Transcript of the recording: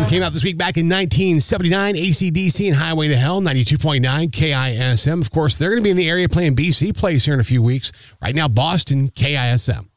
Came out this week back in 1979, AC/DC and Highway to Hell, 92.9 KISM. Of course, they're going to be in the area playing BC Place here in a few weeks. Right now, Boston, KISM.